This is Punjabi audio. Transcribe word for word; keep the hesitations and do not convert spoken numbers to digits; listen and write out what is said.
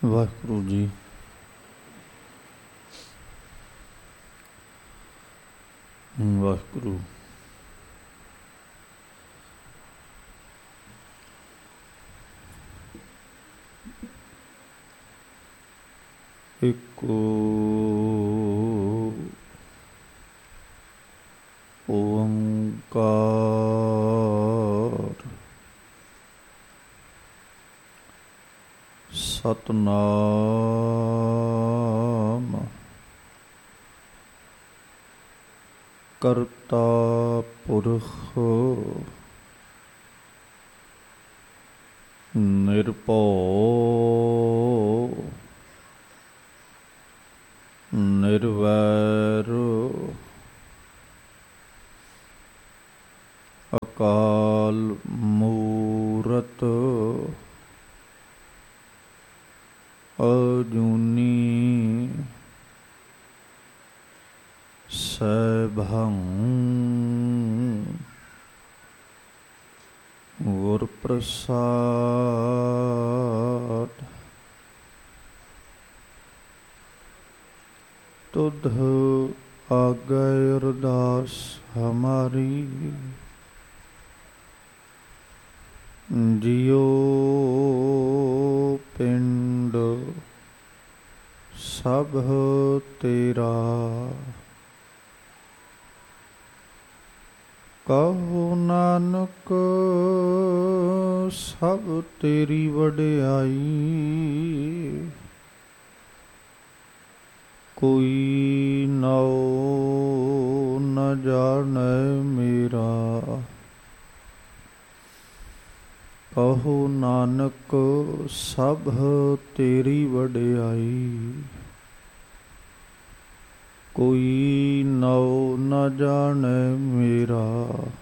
ਵਾਹਿਗੁਰੂ ਜੀ। ਵਾਹਿਗੁਰੂ। ਏਕੋ ਓੰਕਾਰ ਸਤਿਨਾਮ ਕਰਤਾ ਪੁਰਖ ਨਿਰਭਉ ਨਿਰਵੈਰ ਅਕਾਲ ਮੂਰਤ ਅਜੂਨੀ ਸੈਭੰ ਗੁਰ ਪ੍ਰਸਾਦ ਤੁਧ ਆਗੈ ਅਰਦਾਸ ਹਮਾਰੀ ਜਿਉ ਪਿੰਡ ਸਭ ਤੇਰਾ ਕਹੋ ਨਾਨਕ ਸਭ ਤੇਰੀ ਵਡਿਆਈ ਕੋਈ ਨਾਉ ਨ ਜਾਣੈ ਮੇਰਾ ਕਹੋ ਨਾਨਕ ਸਭ ਤੇਰੀ ਵਡਿਆਈ ਕੋਈ ਨਾਉ ਨ ਜਾਣੈ ਮੇਰਾ।